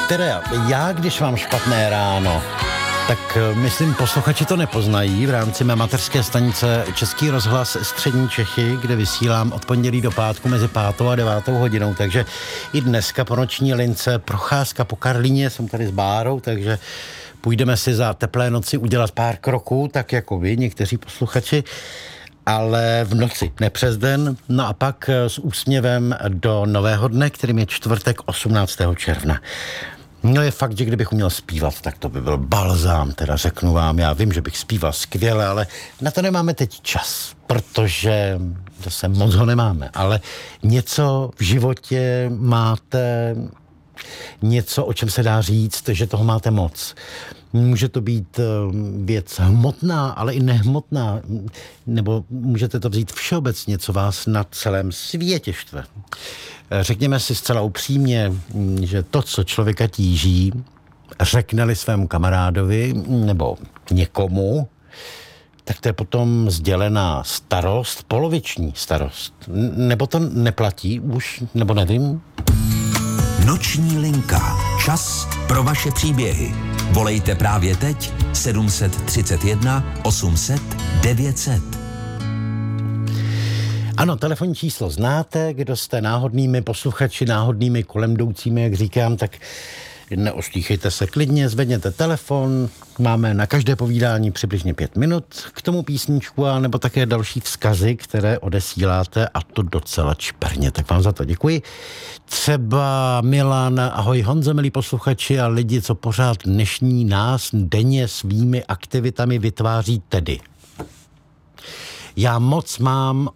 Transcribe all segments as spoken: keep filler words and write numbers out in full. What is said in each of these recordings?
Teda já, když mám špatné ráno, tak myslím, posluchači to nepoznají v rámci mé mateřské stanice Český rozhlas Střední Čechy, kde vysílám od pondělí do pátku mezi pátou a devátou hodinou, takže i dneska po noční lince procházka po Karlíně, jsem tady s Bárou, takže půjdeme si za teplé noci udělat pár kroků, tak jako vy, někteří posluchači, ale v noci, ne přes den. No a pak s úsměvem do nového dne, kterým je čtvrtek osmnáctého června. No je fakt, že kdybych uměl zpívat, tak to by byl balzám, teda řeknu vám. Já vím, že bych zpíval skvěle, ale na to nemáme teď čas, protože zase moc ho nemáme. Ale něco v životě máte, něco, o čem se dá říct, že toho máte moc. Může to být věc hmotná, ale i nehmotná, nebo můžete to vzít všeobecně, co vás na celém světě štve. Řekněme si zcela upřímně, že to, co člověka tíží, řekne-li svému kamarádovi nebo někomu, tak to je potom sdělená starost, poloviční starost. Nebo to neplatí už, nebo nevím. Noční linka. Čas pro vaše příběhy. Volejte právě teď sedm tři jedna osm set devět set. Ano, telefonní číslo znáte, kdo jste náhodnými posluchači, náhodnými kolem jdoucími, jak říkám, tak neostýchejte se klidně, zvedněte telefon, máme na každé povídání přibližně pět minut, k tomu písničku a nebo také další vzkazy, které odesíláte, a to docela čperně, tak vám za to děkuji. Třeba Milan, ahoj Honzo, milí posluchači a lidi, co pořád dnešní nás denně svými aktivitami vytváří tedy. Já moc mám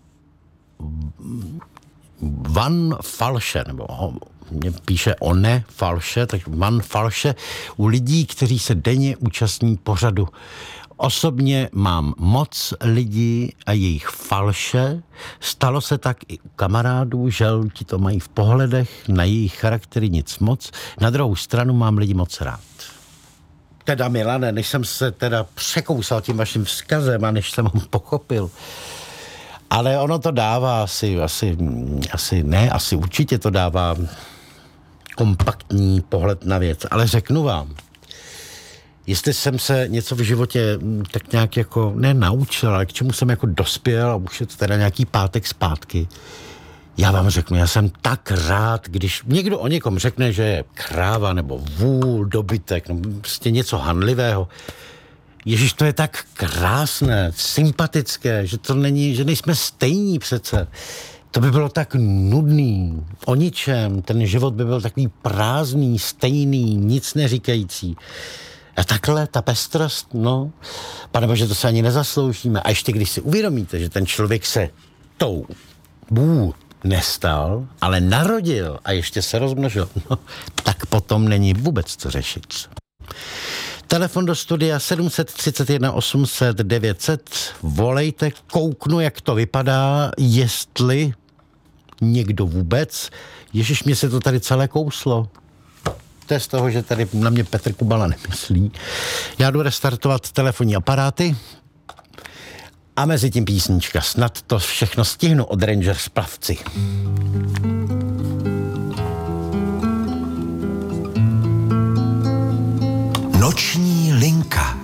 Van Falše, nebo mě píše one falše, tak Van Falše u lidí, kteří se denně účastní pořadu. Osobně mám moc lidí a jejich falše. Stalo se tak i u kamarádů, že ti to mají v pohledech, na jejich charaktery nic moc. Na druhou stranu mám lidi moc rád. Teda Milane, než jsem se teda překousal tím vaším vzkazem a než jsem ho pochopil, ale ono to dává asi, asi, asi ne, asi určitě to dává kompaktní pohled na věc. Ale řeknu vám, jestli jsem se něco v životě tak nějak jako nenaučil, ale k čemu jsem jako dospěl, a už je to teda nějaký pátek zpátky, já vám řeknu, já jsem tak rád, když někdo o někom řekne, že je kráva nebo vůl, dobytek, nebo prostě něco hanlivého. Ježiš, to je tak krásné, sympatické, že to není, že nejsme stejní přece. To by bylo tak nudný, o ničem, ten život by byl takový prázdný, stejný, nic neříkající. A takhle, ta pestrost, no, panebože, to se ani nezasloužíme. A ještě když si uvědomíte, že ten člověk se tou bů nestal, ale narodil a ještě se rozmnožil, no, tak potom není vůbec co řešit. Telefon do studia sedm tři jedna osm set devět set. Volejte, kouknu, jak to vypadá, jestli někdo vůbec. Ježiš, mě se to tady celé kouslo. To je z toho, že tady na mě Petr Kubala nemyslí. Já jdu restartovat telefonní aparáty a mezi tím písnička. Snad to všechno stihnu od Rangers Plavci. Noční linka.